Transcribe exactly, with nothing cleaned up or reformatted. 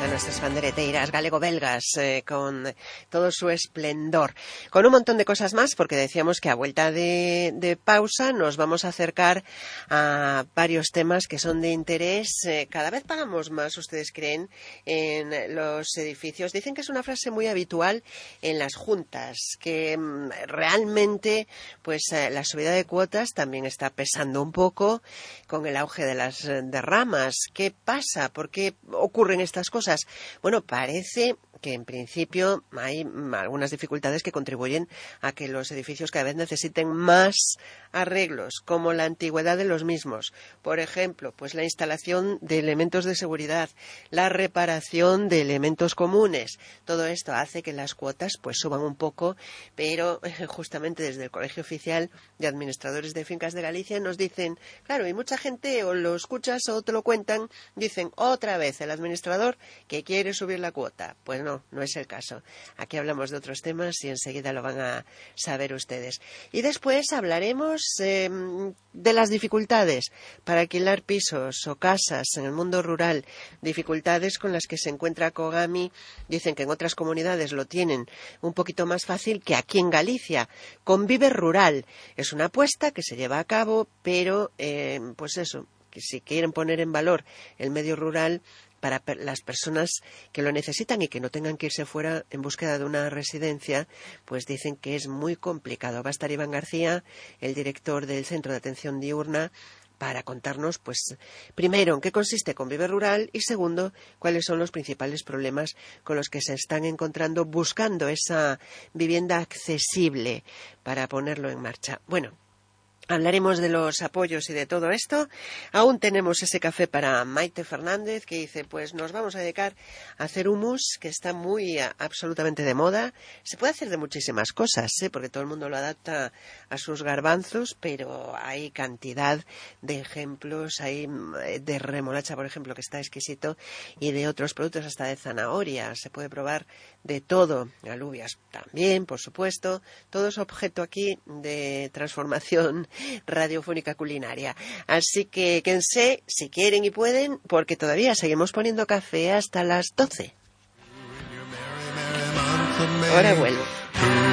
a nuestras bandereteiras galego-belgas eh, con todo su esplendor, con un montón de cosas más, porque decíamos que a vuelta de, de pausa nos vamos a acercar a varios temas que son de interés. Eh, cada vez pagamos más, ustedes creen, en los edificios. Dicen que es una frase muy habitual en las juntas, que mm, realmente pues eh, la subida de cuotas también está pesando un poco con el auge de las derramas. ¿Qué pasa? ¿Por qué ocurren estas cosas? Bueno, parece que en principio hay algunas dificultades que contribuyen a que los edificios cada vez necesiten más arreglos, como la antigüedad de los mismos. Por ejemplo, pues la instalación de elementos de seguridad, la reparación de elementos comunes. Todo esto hace que las cuotas pues suban un poco, pero justamente desde el Colegio Oficial de Administradores de Fincas de Galicia nos dicen, claro, y mucha gente o lo escuchas o te lo cuentan, dicen otra vez el administrador que quiere subir la cuota. Pues no, no es el caso. Aquí hablamos de otros temas y enseguida lo van a saber ustedes. Y después hablaremos eh, de las dificultades para alquilar pisos o casas en el mundo rural, dificultades con las que se encuentra Cogami. Dicen que en otras comunidades lo tienen un poquito más fácil que aquí en Galicia. Convive Rural es una apuesta que se lleva a cabo, pero eh, pues eso, que si quieren poner en valor el medio rural para las personas que lo necesitan y que no tengan que irse fuera en búsqueda de una residencia, pues dicen que es muy complicado. Va a estar Iván García, el director del Centro de Atención Diurna, para contarnos, pues, primero, en qué consiste Convive Rural y, segundo, cuáles son los principales problemas con los que se están encontrando buscando esa vivienda accesible para ponerlo en marcha. Bueno, hablaremos de los apoyos y de todo esto. Aún tenemos ese café para Maite Fernández, que dice, pues nos vamos a dedicar a hacer hummus, que está muy a, absolutamente de moda. Se puede hacer de muchísimas cosas, ¿eh? Porque todo el mundo lo adapta a sus garbanzos, pero hay cantidad de ejemplos. Hay de remolacha, por ejemplo, que está exquisito, y de otros productos, hasta de zanahoria. Se puede probar de todo. Alubias también, por supuesto. Todo es objeto aquí de transformación radiofónica culinaria. Así que quédense si quieren y pueden, porque todavía seguimos poniendo café hasta las doce. Ahora vuelvo.